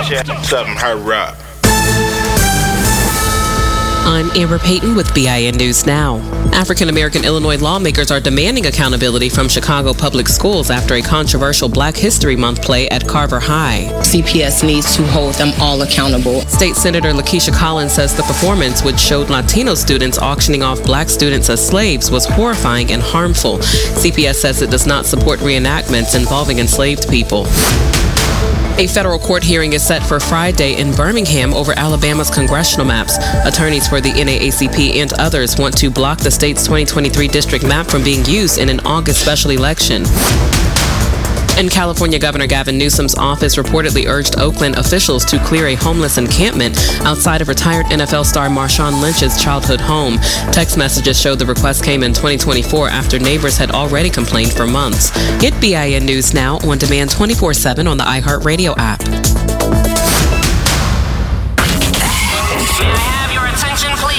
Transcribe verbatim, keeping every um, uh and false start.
Something hurry up. I'm Amber Payton with B I N News Now. African-American Illinois lawmakers are demanding accountability from Chicago Public Schools after a controversial Black History Month play at Carver High. C P S needs to hold them all accountable. State Senator Lakeisha Collins says the performance, which showed Latino students auctioning off Black students as slaves, was horrifying and harmful. C P S says it does not support reenactments involving enslaved people. A federal court hearing is set for Friday in Birmingham over Alabama's congressional maps. Attorneys for the N double A C P and others want to block the state's twenty twenty-three district map from being used in an August special election. And California Governor Gavin Newsom's office reportedly urged Oakland officials to clear a homeless encampment outside of retired N F L star Marshawn Lynch's childhood home. Text messages showed the request came in twenty twenty-four after neighbors had already complained for months. Get B I N News Now on demand twenty-four seven on the iHeartRadio app.